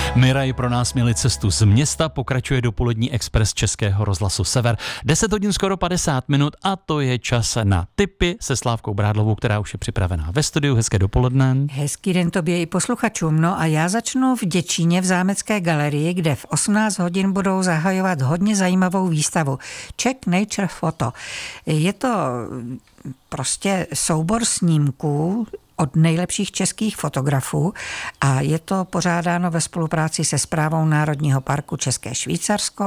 Miraj pro nás měli cestu z města, pokračuje dopolední expres Českého rozhlasu Sever. 10 hodin skoro 50 minut a to je čas na tipy se Slávkou Brádlovou, která už je připravená ve studiu. Hezké dopoledne. Hezký den tobě i posluchačům. No a já začnu v Děčíně v Zámecké galerii, kde v 18 hodin budou zahajovat hodně zajímavou výstavu Czech Nature Photo. Je to prostě soubor snímků od nejlepších českých fotografů a je to pořádáno ve spolupráci se Správou Národního parku České Švýcarsko